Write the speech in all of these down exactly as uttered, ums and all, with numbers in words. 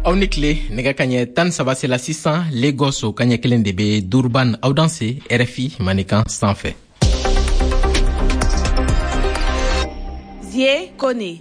aw ni tile nɛgɛ ka ɲɛ tan saba sela sisan Lagos o ka ɲɛ kelen de be Durban aw danse R F I manikan sanfɛ. Zie Kone.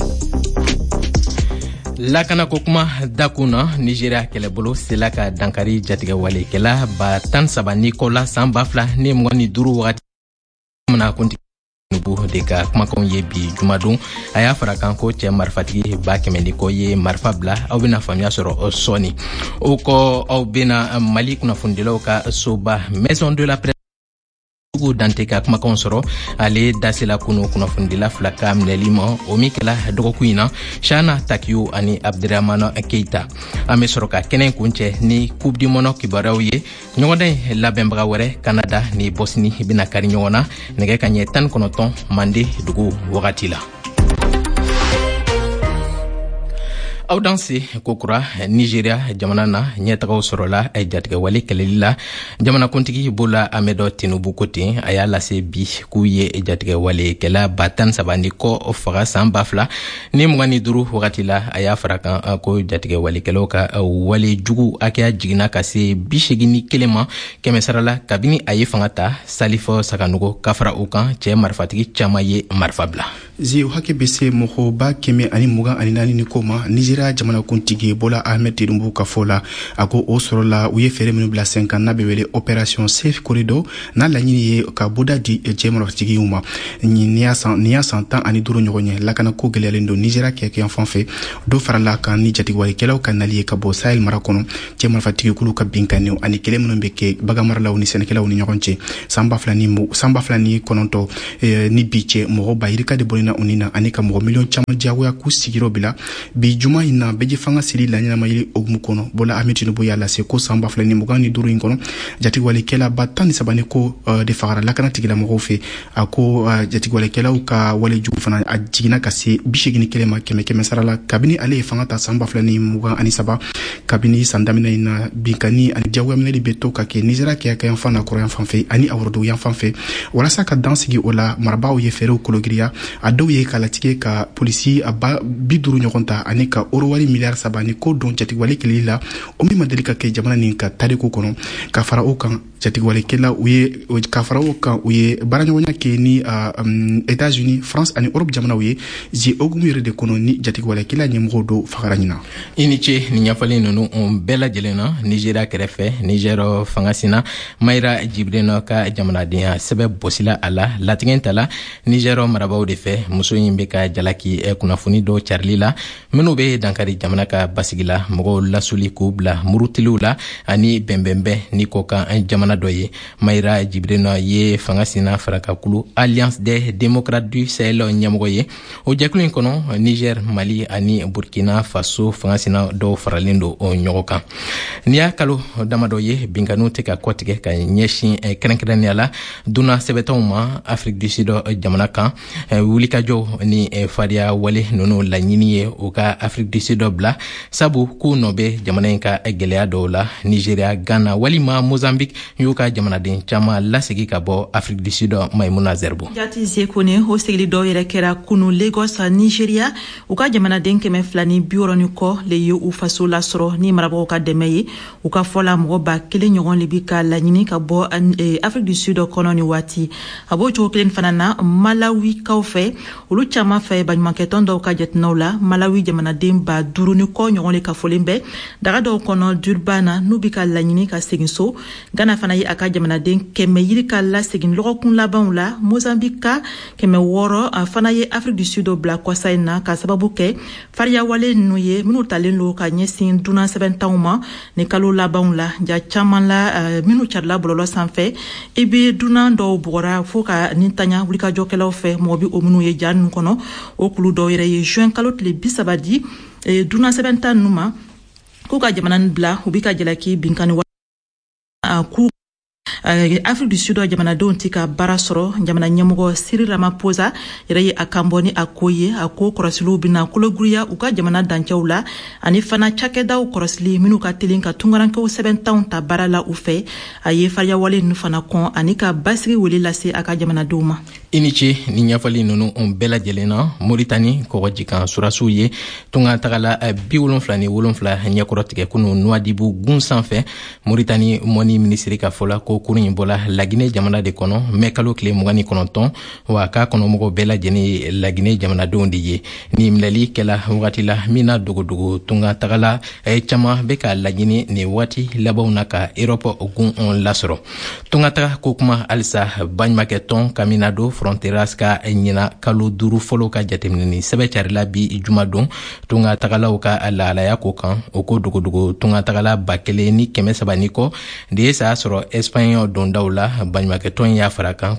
Lakana ko kuma dakun na Nigeria kɛlɛbolo sela ka dankari jatigɛ walekɛla ba tan saba ni kɔ la san ba fila ni mugan ni duuru wagati mina kuntigi nubu de ka kumakanw ye bi jumadon a y'a fara kan ko cɛ marifatigi ba kɛmɛ ni kɔ ye marifa bila aw bena faamuya sɔrɔ sɔɔni o kɔ aw bena Mali kunnafonidilaw ka soba Maison de la Presse Ugu Dante ka kumakanw sɔrɔ ale dasela kunu kunnafonidila fila ka minɛli ma o min kɛla dɔgɔkun in na Shana Takiyo ani Abdirahmana Keita an be sɔrɔ ka kɛnɛ kuncɛ ni Coupe du Monde kibaruyaw ye ɲɔgɔndan labɛnbaga wɛrɛ Canada ni Bosnie bena kari ɲɔgɔn na nɛgɛ ka ɲɛ tan ni kɔnɔntɔn Mande dugu wagati la. aw danse kokura Nigeria jamana na ɲɛtagaw sɔrɔla jatigɛ wale kɛlɛli la jamanakuntigi Bola Ahmed Tinubu ko ten a y'a lase bi k'u ye jatigɛ wale kɛla ba tan saba ni kɔ faga san ba fila ni mugan ni duuru wagati la a y'a fara kan ko jatigɛ walekɛlaw ka wale jugu hakɛya jiginna ka se bi segin ni kelen ma kɛmɛ sara la kabini a ye fanga ta Salifo Saganugo ka fara u kan cɛ marifatigi caman ye marifa bila. Zi hakɛ bɛ se mɔgɔba kɛmɛ ani mugan ani naani ni ko ma Nigeria jamanakuntigi Bola Ahmed Tinubu ka fɔ la a ko o sɔrɔla u ye fɛɛrɛ minnu bila sen kan n'a bɛ wele Opération Safe Corridor n'a laɲini ye ka bɔda di cɛ marafatigiw ma ni y'a san ni y'a san tan ani duuru ɲɔgɔn ye lakanako gɛlɛyalen don Nigeria kɛkɛyan fan fɛ dɔ farala kan ni jatigɛwalekɛlaw ka nali ye ka bɔ Sahel mara kɔnɔ cɛ marafatigikulu ka binkanniw ani kɛlɛ minnu bɛ kɛ baganmaralaw ni sɛnɛkɛlaw ni ɲɔgɔn cɛ san ba fila ni san ba fila ni kɔnɔntɔn ni bi cɛ mɔgɔ ba yirika de bɔlen na u ni na ani ka mɔgɔ miliyɔn caman diyagoya k'u sigiyɔrɔ bila bi juma in na bɛɛ fanga siri la ɲɛnama yiri ogumu kɔnɔ Bola Ahmed Tinubu y'a lase ko san ba fila ni mugan ni duuru in kɔnɔ jatigɛwalekɛla ba tan ni saba ni ko de fagara lakana tigilamɔgɔw fɛ a ko jatigɛwalekɛlaw ka walejugu fana a jiginna ka se bi segin ni kelen ma kɛmɛ kɛmɛ sara la kabini ale ye fanga ta san ba fila ni mugan ani saba kabini san daminɛ in na binkani ani diyagoya minɛli bɛ to ka kɛ Nigeria kɛyakayan fan na kɔrɔyan fan fɛ ani aworodow yan fan fɛ walasa ka dan sigi o la marabaaw ye fɛɛrɛw kologiriya a dɔw ye ka latigɛ ka polisi a ba bi duuru ɲɔgɔn ta ani ka orowari miliyari saba ni ko don jatigɛwale kɛlɛli la o min ma deli ka kɛ jamana nin ka tariku kɔnɔ ka fara o kan jatigɛwalekɛla u ye ka fara o kan u ye baaraɲɔgɔnya kɛ ni États-Unis France ani Europe jamanaw ye zi ogumu yɛrɛ de kɔnɔ ni jatigɛwalekɛla ɲɛmɔgɔw do fagara ɲina i ni ce ni ɲɛfɔli ninnu bɛɛ lajɛlen na Nigeria kɛrɛfɛ Niger fangasina Mayra Jibrina ka jamanadenya sɛbɛ bɔsila a la latigɛ ta la Niger marabaaw de fɛ muso in bɛ ka jalaki kunnafoni dɔ carili la minnu bɛ dankari jamana ka basigi la mɔgɔw lasuli k'u bila murutiliw la ani bɛnbɛnbɛn ni ko kan jamana dɔ ye Mayra Jibrina ye fangasina farakakulu Alliance des démocrates du Sahel ɲɛmɔgɔ ye o jɛkulu in kɔnɔ Niger Mali ani Burkina Faso fangasina dɔw faralen don o ɲɔgɔn kan ni y'a kalo damadɔ ye binkaniw tɛ ka kɔtigɛ ka ɲɛsin kɛrɛnkɛrɛnnenya la duna sɛbɛtɔw ma Afrique du Sud jamana kan wulikajɔ ni fariya wale ninnu laɲini ye u ka Afrique du Sud bila sabu k'u nɔ bɛ jamana in ka gɛlɛya dɔw la Nigeria Ghana walima Mozambique y'u ka jamanaden caman lasegi ka bɔ Afrique du Sud Maimuna Zerbo jati Zekone o sigili dɔw yɛrɛ kɛra kunu Lagos Nigeria u ka jamanaden kɛmɛ fila ni bi wɔɔrɔ ni kɔ le ye u faso lasɔrɔ ni marabagaw ka dɛmɛ ye u ka fɔla mɔgɔ ba kelen ɲɔgɔn le bi ka laɲini ka bɔ Afrique du Sud kɔnɔ ni waati a b'o cogo kelen fana na Malawi kaw fɛ olu caman fɛ baɲumankɛtɔn dɔw ka jateminɛw la Malawi jamanaden ba duuru ni kɔ ɲɔgɔn le ka fɔlen bɛ daga dɔw kɔnɔ Durban n'u bi ka laɲini ka segin so Ghana fana ye a ka jamanaden kɛmɛ yiri ka lasegin lɔgɔkun labanw la Mozambique ka kɛmɛ wɔɔrɔ a fana ye Afrique du Sud bila kɔsa in na ka sababu kɛ fariyawale ninnu ye minnu talen don ka ɲɛsin dunan sɛbɛntanw ma ni kalo labanw la ja caman la uh, minnu carila bɔlɔlɔ sanfɛ i be dunan dɔw bugɔra fo ka nin tanya wulikajɔkɛlaw fɛ mɔgɔ bi o minnu ye ja ninnu kɔnɔ o kulu dɔw yɛrɛ ye juin kalo tile bi saba di eh, dunan sɛbɛntan ninnu ma k'u ka jamana bila u bi ka jalaki binkani uh, ku Afrique du Sud jamanadenw ti ka baara sɔrɔ jamana ɲɛmɔgɔ Cyril Ramaphosa yɛrɛ ye a kan bɔ ni a ko ye a ko kɔrɔsigiw bɛna kologuriya u ka jamana dancɛw la ani fana cakɛdaw kɔrɔsili minnu ka teli ka tungarankew sɛbɛntanw ta baara la u fɛ a ye fariya wale ninnu fana kɔn ani ka basigi wele lase a ka jamanadenw ma. I ni ce ni ɲɛfɔli ninnu bɛɛ lajɛlen na Moritani kɔgɔjikan surasiw ye tunga tagala bi wolonfila ni wolonfila ɲɛkɔrɔ tigɛ kunu Nouadhibou gun sanfɛ. Moritani mɔni minisiri ka fɔla ko kurun in bɔla Laginɛ jamana de kɔnɔ mɛ kalo tile mugan ni kɔnɔntɔn wa k'a kɔnɔmɔgɔw bɛɛ lajɛlen ye Laginɛ jamanadenw de ye. Ni minɛli kɛla wagati la min na dogodogo tunga tagala caman bɛ ka laɲini ni waati labanw na ka Europe gun lasɔrɔ. Tunga taga ko kuma halisa baɲumakɛ tɔn kamina do Fronteras ka ɲina kalo duuru fɔlɔ ka jateminɛ sɛbɛ carila bi juma don tunga tagalaw ka lahalaya ko kan o ko dogodogo tunga tagala ba kelen ni kɛmɛ saba ni kɔ de ye sa sɔrɔ Espagne dondaw la baɲumakɛ tɔn y'a fara kan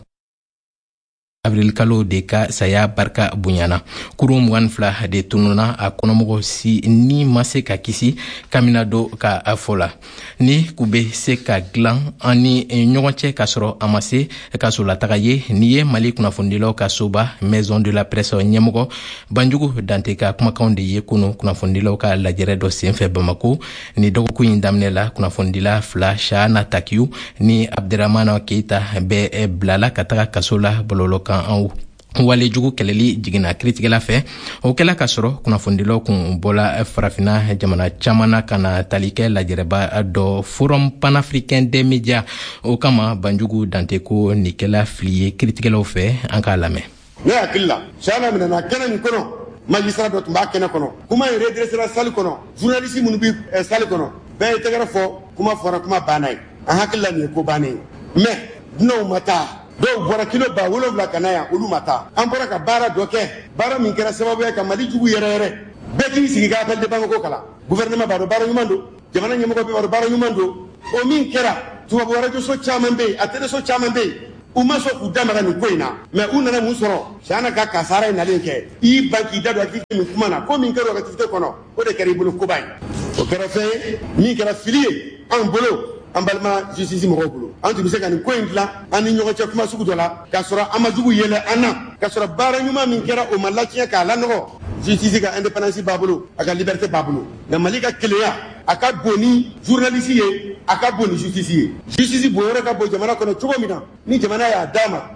avril kalo de ka saya barka bonyana kurun mugan fila de tununa a kɔnɔmɔgɔ si ni ma se ka kisi kamina do ka fola ni kube se ka glan ani ɲɔgɔn cɛ ka sɔrɔ a ma se ka solataga ye ni ye Mali kunnafonidilaw ka soba Maison de la Presse ɲɛmɔgɔ Banjugu Dante ka kumakanw de ye kunu kunnafonidilaw ka lajɛrɛ dɔ senfɛ Bamako ni dɔgɔkun in daminɛ la kunnafonidila fila Shana Takiyu ni Abderrahmane Keita bɛ bilala ka taga kaso la bɔlɔlɔ kan an wale jugu kɛlɛli jiginna kiritigɛla fɛ o kɛla ka sɔrɔ kunnafonidilaw kun bɔla farafina jamana caman na ka na tali kɛ lajɛrɛba dɔ Forum Panafricain des Médias o kama Banjugu Dante ko nin kɛla fili ye kiritigɛlaw fɛ an k'a lamɛn. Ne hakili la Shana minɛna kɛnɛ nin kɔnɔ magistrat dɔ tun b'a kɛnɛ kɔnɔ kuma in redressera salle kɔnɔ journaliste minnu bɛ salle kɔnɔ bɛɛ ye tɛgɛrɛ fɔ kuma fɔra kuma banna ye an hakili la nin ye ko bannen ye mais dunanw ma taa dɔw bɔra kilo ba wolonwula ka na yan olu ma taa an bɔra ka baara dɔ kɛ baara min kɛra sababu ye ka Mali jugu yɛrɛ yɛrɛ bɛɛ k'i sigi ka appel de Bamako kalan gouvernement b'a dɔn baara ɲuman don jamana ɲɛmɔgɔ b'a dɔn baara ɲuman don o min kɛra tubabu radio so caman bɛ yen a télé so caman bɛ yen u ma sɔn k'u damaga nin ko in na mais u nana mun sɔrɔ Shana ka kasara in nalen kɛ i ban k'i da don activité min kuma na ko min kɛra o activité kɔnɔ o de kɛra i bolo koba ye o kɛra fɛn ye min kɛra fili ye an bolo an balima justice mɔgɔw bolo an tun bɛ se ka nin ko in dilan an ni ɲɔgɔn cɛ kuma sugu dɔ la k'a sɔrɔ an ma jugu yɛlɛ an na k'a sɔrɔ baara ɲuman min kɛra o ma latiɲɛ k'a lanɔgɔ justice ka indépendance b'a bolo a ka liberté b'a bolo nka Mali ka kelenya a ka bon ni journaliste ye a ka bon ni justice ye justice bonyɔrɔ ka bon jamana kɔnɔ cogo min na ni jamana y'a d'a ma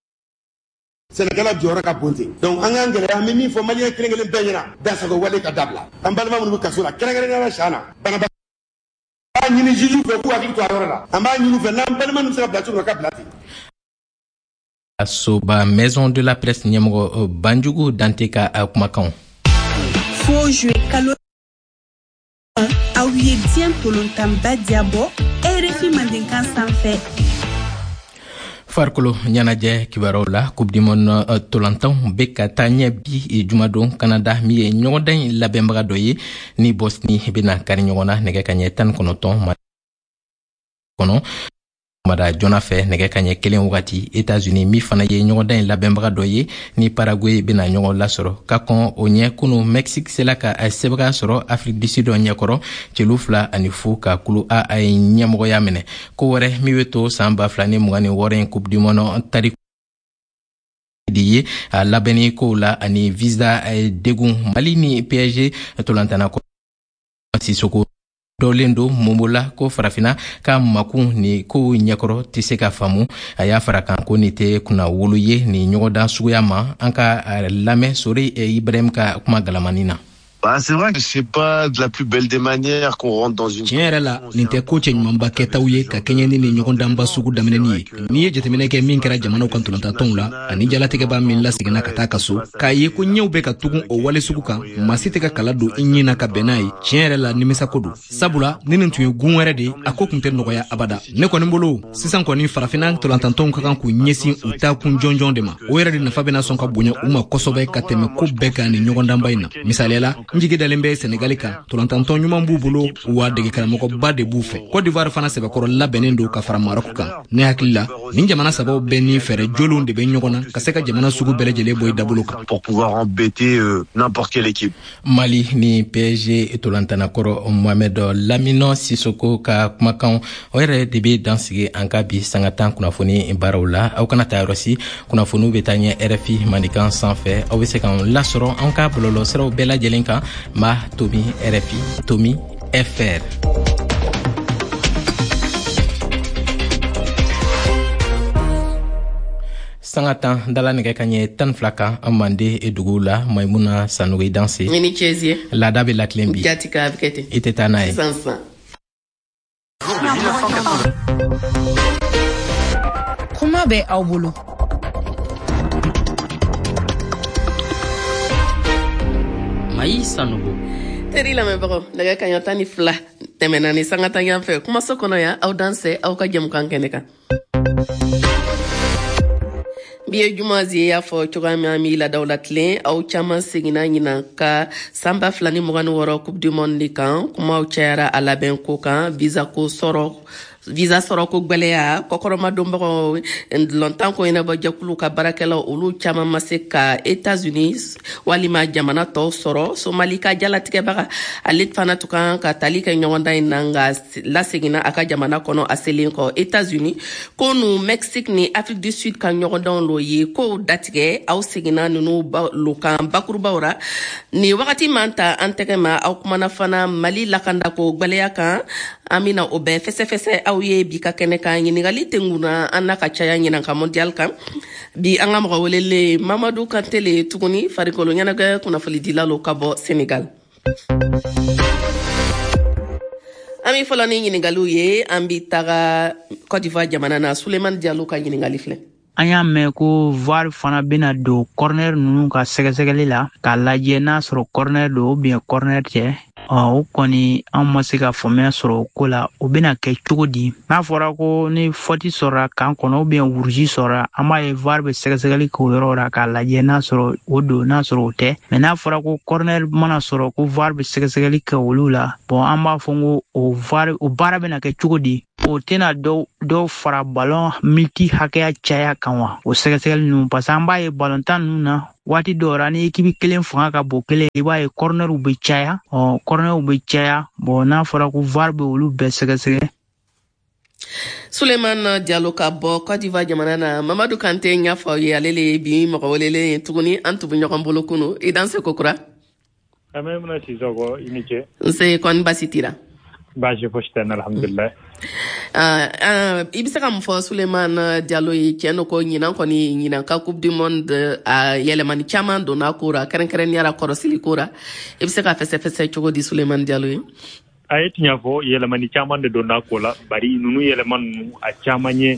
sɛnɛkɛla jɔyɔrɔ ka bon ten donc an k'an gɛlɛya an bɛ min fɔ maliyɛn kelen kelen bɛɛ ɲɛna dansago wale ka dabila an balima minnu bɛ kaso la kɛrɛnkɛrɛnnenya Shana banabatɔ an ɲini juge fɛ k'u hakili to a yɔrɔ la an b'a ɲini u fɛ n'an balima ninnu bɛ se ka bila cogo min na ka bila ten. Soba Maison de la Presse ɲɛmɔgɔ Banjugu Dante ka kumakanw. Fo jouer kalo aw ye diɲɛ tolontanba diabɔ R F I Mandenkan sanfɛ. Farikolo ɲɛnajɛ kibaruw la Coupe du Monde tolantanw bɛ ka taa ɲɛ bi jumadon Canada min ye ɲɔgɔndan in labɛnbaga dɔ ye ni Bosnie bɛna kari ɲɔgɔn na nɛgɛ kaɲɛ tan ni kɔnɔntɔn kɔnɔ mada jɔna fɛ nɛgɛ kaɲɛ kelen wagati États-Unis min fana ye ɲɔgɔndan in labɛnbaga dɔ ye ni Paraguay bɛna ɲɔgɔn lasɔrɔ ka kɔn o ɲɛ kunu Mexique sela ka sɛbɛga sɔrɔ Afrique du Sud ɲɛkɔrɔ celu fila ani fu ka kulu a a ye ɲɛmɔgɔya minɛ ko wɛrɛ min bɛ to san ba fila ni mugan ni wɔɔrɔ in Coupe du Monde tari de ye a labɛnni kow la ani visa degun Mali ni P S G tolantana ko Sisoko dɔlen do Momola ko farafina ka makun ni ko ɲɛkɔrɔ tɛ se ka faamu a y'a fara kan ko nin tɛ kunna wolo ye ni ɲɔgɔndan suguya ma an ka lamɛn Sori Ibrahim ka kuma galamani na. Bah, c'est vrai que c'est pas de la plus belle des manières qu'on rentre dans une... Tiɲɛ yɛrɛ la nin tɛ ko cɛ ɲumanba kɛtaw ye ka kɛɲɛ ni nin ɲɔgɔndanba sugu daminɛni ye n'i ye jateminɛ kɛ min kɛra jamanaw kan tolantatɔnw la ani jalatigɛba min laseginna ka taa kaso k'a ye ko ɲɛw bɛ ka tugun o wale sugu kan maa si tɛ ka kala don i ɲin na ka bɛn n'a ye tiɲɛ yɛrɛ la nimisako don sabula ni nin tun ye gun wɛrɛ de ye a ko tun tɛ nɔgɔya abada ne kɔni bolo sisan kɔni farafina tolantatɔnw ka kan k'u ɲɛsin u taa kun jɔnjɔn de ma o yɛrɛ de nafa bɛna sɔn ka bonya u ma kosɛbɛ ka tɛmɛ ko bɛɛ kan ni ɲɔgɔndanba in na misaliyala njigi dalen bɛ Senegal kan tolantanton ɲuman b'u bolo wa dege karamɔgɔba de b'u fɛ Côte d'Ivoire fana sɛbɛkɔrɔ labɛnnen don ka fara Maroc kan ne hakili la nin jamana sabaw bɛ ni fɛrɛ jolenw de bɛ ɲɔgɔn na ka se ka jamana sugu bɛɛ lajɛlen bɔ i dabolo kan pour pouvoir embêter euh, n'importe quelle équipe. Mali ni P S G tolantanakɔrɔ Mohamed Lamine Sissoko ka kumakan o yɛrɛ de bɛ dansigi an ka bi sanga tan kunnafoni baaraw la aw kana taa yɔrɔ si kunnafoniw bɛ taa ɲɛ R F I mandikan sanfɛ aw bɛ se k'an lasɔrɔ an ka bɔlɔlɔ siraw bɛɛ lajɛlen kan ma Tomi R F I Tomi F R. Sangatan dala nɛgɛ ka ɲɛ tan fila kan an mande dugu la Maimuna Sanogo danse ni cɛziye laada bɛ laklen bi jatika a bɛ kɛ ten i tɛ taa n'a ye sansan kuma bɛ aw bolo Mayi Sanogo teri lamɛnbagaw nɛgɛ kaɲɛ tan ni fila tɛmɛna ni sangatan yan fɛ kumaso kɔnɔ yan aw danse aw ka jamukan kɛnɛ kan biye jumazi y'a fɔ cogoya min mi ladaw la tilen aw caman seginna ɲinan ka sanba fila ni mugan ni wɔɔrɔ coupe du monde kan kumaw cayara a labɛn ko kan visa ko sɔrɔ visa sɔrɔ ko gwɛlɛya kɔkɔrɔma donbagaw lɔntan ko ɲɛnabɔ jɛkulu ka baarakɛlaw olu caman ma se ka États-Unis walima jamana tɔw sɔrɔ Somali ka jalatigɛbaga ale fana tun kan ka tali kɛ ɲɔgɔndan in na nka laseginna a ka jamana kɔnɔ a selen kɔ États-Unis ko nu Mexique ni Afrique du Sud ka ɲɔgɔndanw lo ye ko datigɛ aw seginna ninnu lo kan bakurubaw ra ni wagati man ta an tɛgɛ ma aw kumana fana Mali lakanda ko gwɛlɛya kan an bɛna o bɛɛ fɛsɛfɛsɛ aw ye bi ka kɛnɛ kan ɲininkali tɛnguna an na ka caya ɲinan ka mondial kan bi an ka mɔgɔ welele Mamadou Kantele tuguni farikolo ɲɛnagɛ kunnafoni dilalo ka bɔ Senegal. An bɛ fɔlɔ ni ɲininkaliw ye an bɛ taga Côte d'Ivoire jamana na Sulemani Diallo ka ɲininkali filɛ. An y'a mɛn ko V A R fana bɛna don corner ninnu ka sɛgɛsɛgɛli la k'a lajɛ n'a sɔrɔ corner don ou bien corner tɛ. O kɔni an ma se ka faamuya sɔrɔ o ko la o bɛna kɛ cogo di n'a fɔra ko ni faute sɔrɔla kan kɔnɔ ou bien wuruji sɔrɔla an b'a ye V A R bɛ sɛgɛsɛgɛli k'o yɔrɔ la k'a lajɛ n'a sɔrɔ o don n'a sɔrɔ o tɛ mais n'a fɔra ko corner mana sɔrɔ ko V A R bɛ sɛgɛsɛgɛli kɛ olu la bon an b'a fɔ ko o V A R o baara bɛna kɛ cogo di o tɛna dɔw dɔw fara ballon miniti hakɛya caya kan wa o sɛgɛsɛgɛli ninnu parce que an b'a ye ballon tan ninnu na waati dɔw la ni équipe kelen fanga ka bon kelen i b'a ye cornerw bɛ caya ɔ cornerw bɛ caya bon n'a fɔra ko V A R bɛ olu bɛɛ sɛgɛsɛgɛ. Sulemani Diallo ka bɔ Côte d'Ivoire jamana na Mamadou Kante n y'a fɔ aw ye ale le bi mɔgɔ welelen ye tuguni an tun bɛ ɲɔgɔn bolo kunu i danse kokura. Amina Sisoko i ni ce. Nse kɔni basi t'i la. Baasi fosi tɛ n na alhamdulilayi. I bɛ se ka mun fɔ Sulemani Diallo ye tiɲɛ don ko ɲinan kɔni ɲinan ka coupe du monde a yɛlɛmani caman donna ko ra kɛrɛnkɛrɛnnenya kɔrɔsili ko ra i bɛ se ka fɛsɛfɛsɛ cogo di Sulemani Diallo ye. A ye tiɲɛ fɔ yɛlɛmani caman de donna ko la bari ninnu yɛlɛma ninnu a caman ye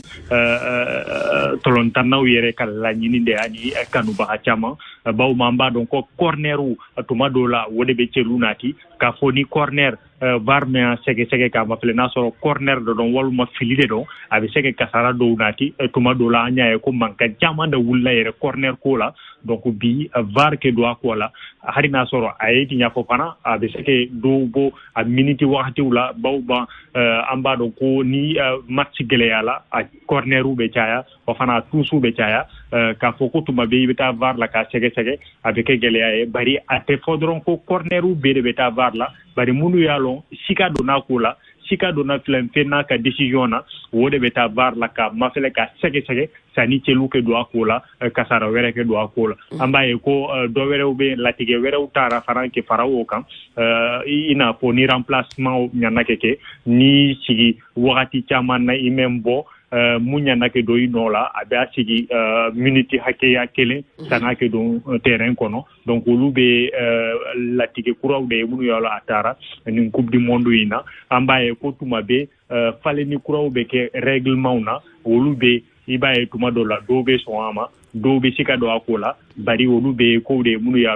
tɔlɔntannaw yɛrɛ ka laɲini de ani kanubaga caman bawo an b'a dɔn ko cornerw tuma dɔw la o de bɛ cɛlu nati k'a fɔ ni corner V A R mɛn sɛgɛsɛgɛ k'a ma filɛ n'a sɔrɔ corner dɔ dɔn walima fili de dɔn a bɛ se ka kasara dɔw nati tuma dɔw la an y'a ye ko mankan caman de wulila yɛrɛ corner ko la donc bi V A R kɛ don a ko la hali n'a sɔrɔ a ye tiɲɛ fɔ fana a bɛ se ka dɔw bɔ a miniti wagatiw la bawo ban an b'a dɔn ko ni match gɛlɛya la a cornerw bɛ caya wa fana a tuusiw bɛ caya k'a fɔ ko tuma bɛ i bɛ taa V A R la k'a sɛgɛsɛgɛ a bɛ kɛ gɛlɛya ye bari a tɛ fɔ dɔrɔn ko cornerw bɛɛ de bɛ taa V A R la bari minnu y'a lɔn sika donna ko la sika donna filɛ fɛn n'a ka décision na o de bɛ taa V A R la ka mafɛlɛ ka sɛgɛsɛgɛ sani cɛlu kɛ don a ko la kasara wɛrɛ kɛ don a ko la an b'a ye ko dɔ wɛrɛw bɛ latigɛ wɛrɛw taara fara kɛ fara o kan i n'a fɔ ni remplacement ɲana kɛ kɛ ni sigi wagati caman na i mɛn bɔ mun ɲana kɛ don i nɔ la a bɛ a sigi miniti hakɛya kelen sanga kɛ don terrain kɔnɔ donc olu bɛ latigɛ kuraw de ye minnu y'a la a taara nin coupe du monde in na an b'a ye ko tuma bɛ faleni kuraw bɛ kɛ règlement na olu bɛ i b'a ye tuma dɔw la dɔw bɛ sɔn a ma dɔw bɛ se ka don a ko la bari olu bɛ kow de ye minnu y'a lɔn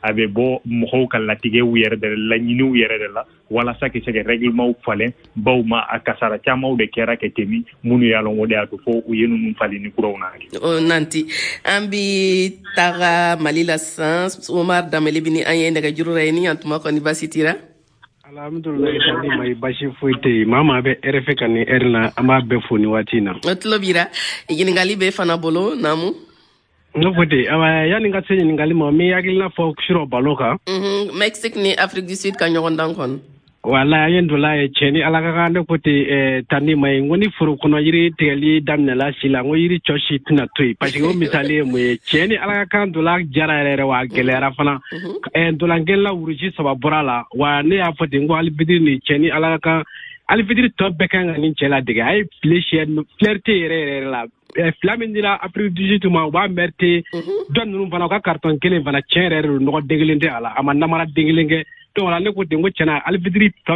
a bɛ bɔ mɔgɔw ka latigɛw yɛrɛ de la laɲiniw yɛrɛ de la walasa ka se ka règlement falen baw ma a kasara camanw de kɛra ka tɛmɛ minnu y'a lɔn o de y'a to fɔ u ye ninnu falen ni kuraw na o nanti an bi taga Mali la sisan Omar Dameli bi ni an ye nɛgɛjuru la ye ni an tuma kɔni basi tira alhamdulilayi tandi mai basi foyi tɛ yen maa maa bɛ R F kan ni heure la an b'a bɛɛ fo ni waati in na o tulo bira ɲininkali bɛ fana bolo naamu no fote awa yani ka se ɲininkali ma mi hakilina fɔ siro balo kan mhm Mexique ni Afrique du Sud ka ɲɔgɔn dan kɔnɔ wala ye ndola ye cɛni ala ka kan ne kote tandi mai ngoni furu kɔnɔ yiri tigɛli daminɛla si la ngo yiri cɔsi tɛna to yen parce que o misali ye mun ye cɛni ala ka kan dola jara yɛrɛ wa gɛlɛyara fana ndolankɛla wuruji saba bɔra la wa ne y'a fɔ ten ko alifitiri ni cɛni ala ka kan alifitiri tɔ bɛɛ kan ka nin cɛ ladege a ye file siyɛ flirte yɛrɛ yɛrɛ la fila min dira Afrique du Sud ma u b'a mérité dɔ ninnu fana u ka carton kelen fana tiɲɛ yɛrɛ de nɔgɔ den kelen tɛ a la a ma namara den kelen kɛ donc ne ko ten ko tiɲɛna alifitiri